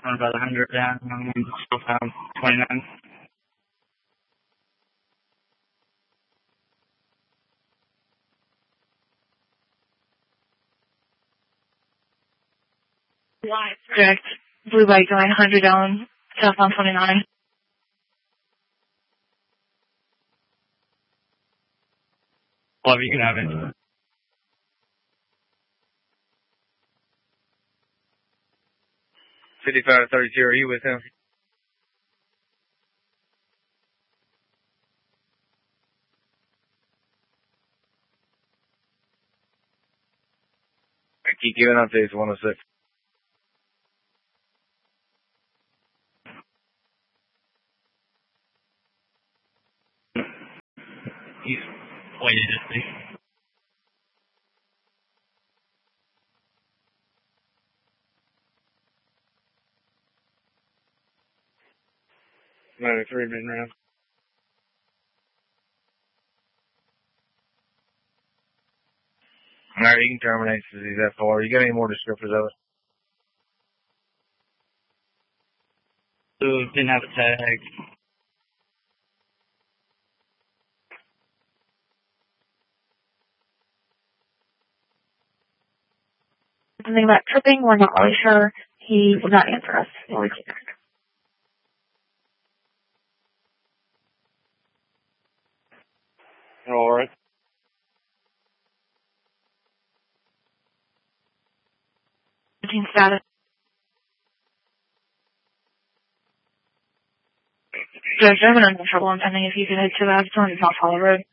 I'm about 100 down. I'm still found 29. Correct. Blue bike going 100 down, southbound 29. Love you can have it. $55.32, are you with him? I keep giving updates, 106. He's waited to see. Maybe 3 min round. Alright, you can terminate since he's that far. You got any more descriptors of it? Ooh, didn't have a tag. Something about tripping, we're not really sure. He will not answer us. Alright. Status. Judge, I'm in trouble. I'm pending if you could head to the Absalom and South Hollow Road.